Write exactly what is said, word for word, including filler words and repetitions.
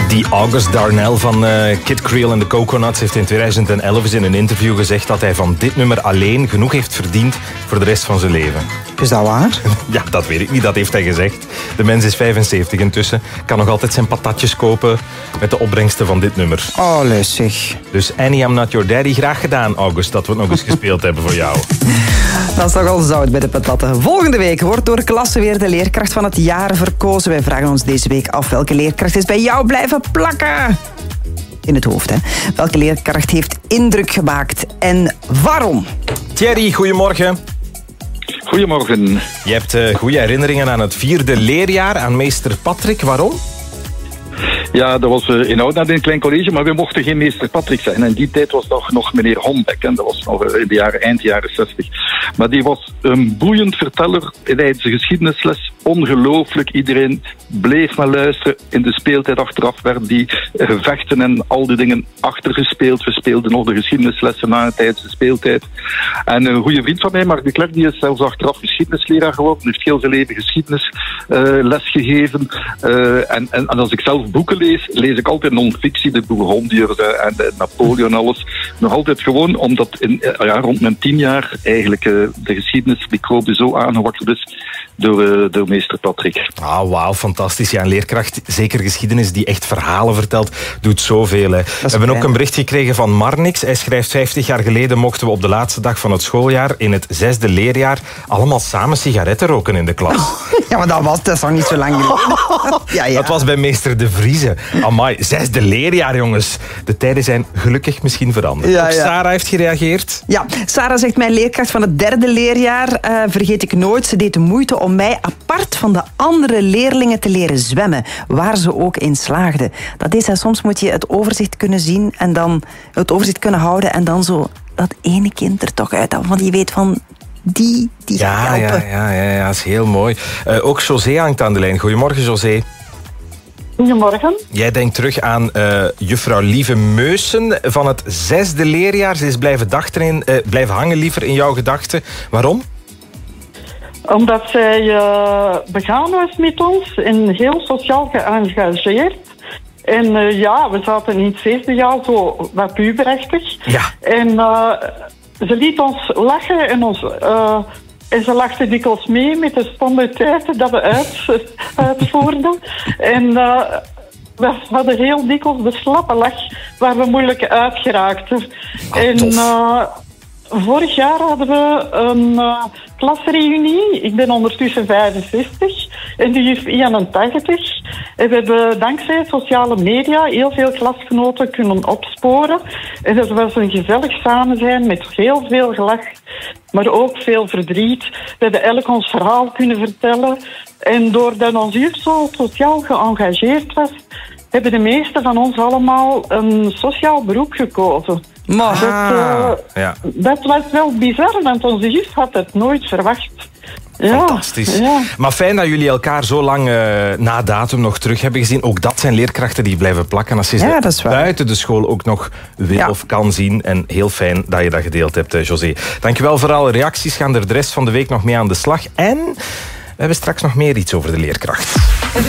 Die August Darnell van uh, Kid Creole en de Coconuts heeft in tweeduizend elf eens in een interview gezegd dat hij van dit nummer alleen genoeg heeft verdiend voor de rest van zijn leven. Is dat waar? Ja, dat weet ik niet, dat heeft hij gezegd. De mens is vijfenzeventig intussen, kan nog altijd zijn patatjes kopen met de opbrengsten van dit nummer. Oh, lustig. Dus Annie, I'm Not Your Daddy, graag gedaan, August, dat we het nog eens gespeeld hebben voor jou. Dat is toch al zout bij de patatten. Volgende week wordt door klasse weer de leerkracht van het jaar verkozen. Wij vragen ons deze week af welke leerkracht is bij jou blijven plakken. In het hoofd, hè. Welke leerkracht heeft indruk gemaakt en waarom? Thierry, goedemorgen. Goedemorgen. Je hebt uh, goede herinneringen aan het vierde leerjaar, aan meester Patrick. Waarom? Ja, dat was uh, in Oudenaarde in een klein college, maar we mochten geen meester Patrick zijn. En in die tijd was dat nog meneer Hombeck, en dat was nog in de jaren, eind jaren zestig. Maar die was een boeiend verteller tijdens de geschiedenisles. Ongelooflijk, iedereen bleef maar luisteren. In de speeltijd achteraf werden die gevechten en al die dingen achtergespeeld. We speelden nog de geschiedenislessen na tijdens de speeltijd. En een goede vriend van mij, Mark de Klerk, die is zelfs achteraf geschiedenisleraar geworden. heeft heel veel leven geschiedenis uh, lesgegeven. Uh, en, en, en als ik zelf boeken lees, lees ik altijd non-fictie, de Bourgondiërs uh, en de Napoleon en alles. Nog altijd gewoon omdat in, uh, ja, rond mijn tien jaar eigenlijk uh, de geschiedenismicrobe zo aangewakkerd is door, uh, door meester Patrick. Ah, wauw, fantastisch. Ja, een leerkracht, zeker geschiedenis, die echt verhalen vertelt, doet zoveel. Hè. We hebben ook een bericht gekregen van Marnix. Hij schrijft, vijftig jaar geleden mochten we op de laatste dag van het schooljaar, in het zesde leerjaar, allemaal samen sigaretten roken in de klas. Oh, ja, maar dat was dus nog niet zo lang geleden. Ja, ja. Dat was bij meester De Vrieze. Amai, zesde leerjaar, jongens. De tijden zijn gelukkig misschien veranderd. Ja, ook ja. Sarah heeft gereageerd. Ja, Sarah zegt, mijn leerkracht van het derde leerjaar uh, vergeet ik nooit. Ze deed de moeite om mij apart van de andere leerlingen te leren zwemmen, waar ze ook in slaagden. Dat is, hè, soms moet je het overzicht kunnen zien en dan het overzicht kunnen houden en dan zo dat ene kind er toch uit, want je weet van die, die ja, gaat helpen. Ja, ja, ja, ja, dat is heel mooi. Uh, ook José hangt aan de lijn. Goedemorgen, José. Goedemorgen. Jij denkt terug aan uh, juffrouw Lieve Meusen van het zesde leerjaar. Ze is blijven, dachten in, uh, blijven hangen liever in jouw gedachten. Waarom? Omdat zij uh, begaan was met ons en heel sociaal geëngageerd. En uh, ja, we zaten in het zesde jaar zo wat puberachtig. Ja. En uh, ze liet ons lachen en ons... Uh, En ze lachte dikwijls mee met de standaarditeiten dat we uit, uitvoerden. En uh, we hadden heel dikwijls de slappe lach waar we moeilijk uitgeraakten. Ah, en uh, vorig jaar hadden we een uh, klasreunie. Ik ben ondertussen vijfenzestig en die is eenentachtig. En we hebben dankzij sociale media heel veel klasgenoten kunnen opsporen. En dat was een gezellig samen zijn met heel veel gelach, maar ook veel verdriet. We hebben elk ons verhaal kunnen vertellen. En doordat ons juf zo sociaal geëngageerd was, hebben de meesten van ons allemaal een sociaal beroep gekozen. Maar dat, uh, ja. dat was wel bizar, want onze juf had het nooit verwacht. Ja, fantastisch. Ja. Maar fijn dat jullie elkaar zo lang uh, na datum nog terug hebben gezien. Ook dat zijn leerkrachten die blijven plakken als je ze ja, buiten de school ook nog wil ja. of kan zien. En heel fijn dat je dat gedeeld hebt, uh, José. Dankjewel voor alle reacties. Gaan er de rest van de week nog mee aan de slag. En we hebben straks nog meer iets over de leerkracht.